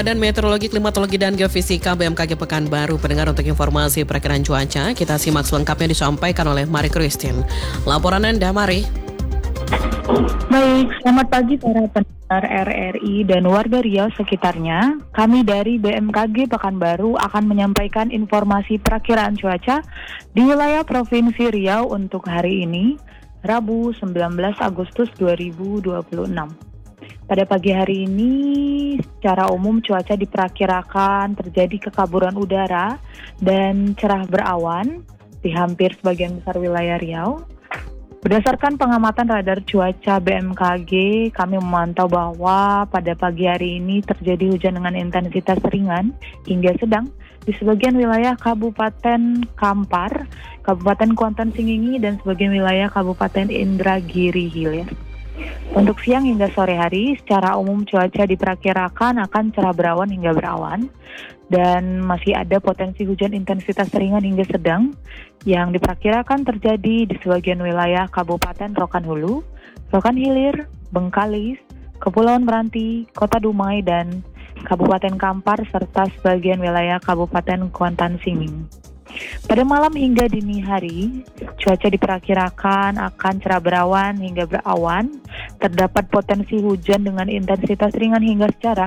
Dan Meteorologi, Klimatologi, dan Geofisika BMKG Pekanbaru. Pendengar, untuk informasi perakiraan cuaca, kita simak selengkapnya disampaikan oleh Mari Christine. Laporan Anda, Mari. Baik, selamat pagi para pendengar RRI dan warga Riau sekitarnya. Kami dari BMKG Pekanbaru akan menyampaikan informasi perakiraan cuaca di wilayah Provinsi Riau untuk hari ini, Rabu 19 Agustus 2026. Pada pagi hari ini, secara umum cuaca diperkirakan terjadi kekaburan udara dan cerah berawan di hampir sebagian besar wilayah Riau. Berdasarkan pengamatan radar cuaca BMKG, kami memantau bahwa pada pagi hari ini terjadi hujan dengan intensitas ringan hingga sedang di sebagian wilayah Kabupaten Kampar, Kabupaten Kuantan Singingi, dan sebagian wilayah Kabupaten Indragiri Hilir. Untuk siang hingga sore hari, secara umum cuaca diperkirakan akan cerah berawan hingga berawan dan masih ada potensi hujan intensitas ringan hingga sedang yang diperkirakan terjadi di sebagian wilayah Kabupaten Rokan Hulu, Rokan Hilir, Bengkalis, Kepulauan Meranti, Kota Dumai, dan Kabupaten Kampar serta sebagian wilayah Kabupaten Kuantan Singingi. Pada malam hingga dini hari, cuaca diperkirakan akan cerah berawan hingga berawan. Terdapat potensi hujan dengan intensitas ringan hingga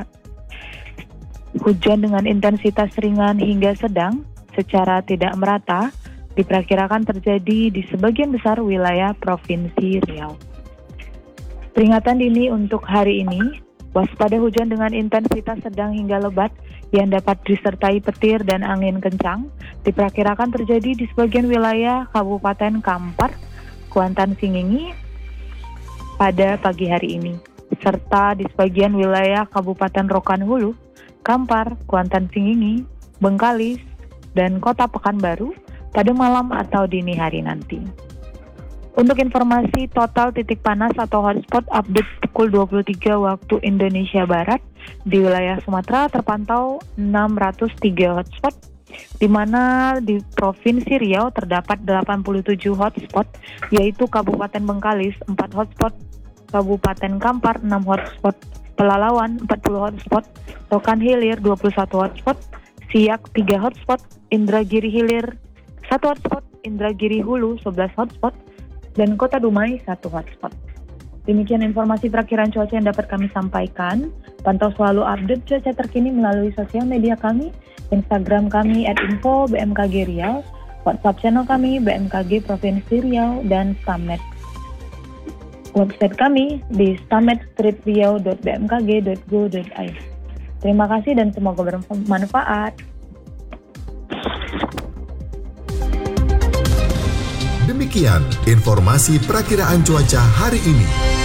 sedang secara tidak merata diperkirakan terjadi di sebagian besar wilayah Provinsi Riau. Peringatan dini untuk hari ini, waspada hujan dengan intensitas sedang hingga lebat yang dapat disertai petir dan angin kencang diperkirakan terjadi di sebagian wilayah Kabupaten Kampar, Kuantan Singingi pada pagi hari ini, serta di sebagian wilayah Kabupaten Rokan Hulu, Kampar, Kuantan Singingi, Bengkalis, dan Kota Pekanbaru pada malam atau dini hari nanti. Untuk informasi total titik panas atau hotspot update pukul 23 waktu Indonesia Barat, di wilayah Sumatera terpantau 603 hotspot, di mana di Provinsi Riau terdapat 87 hotspot, yaitu Kabupaten Bengkalis 4 hotspot, Kabupaten Kampar 6 hotspot, Pelalawan 40 hotspot, Rokan Hilir 21 hotspot, Siak 3 hotspot, Indragiri Hilir 1 hotspot, Indragiri Hulu 11 hotspot, dan Kota Dumai 1 hotspot. Demikian informasi perakiraan cuaca yang dapat kami sampaikan. Pantau selalu update cuaca terkini melalui sosial media kami, Instagram kami @info_bmkg_riau, WhatsApp channel kami BMKG Provinsi Riau, dan Stamet. Website kami di stamet-riau.bmkg.go.id. Terima kasih dan semoga bermanfaat. Demikian informasi perakiraan cuaca hari ini.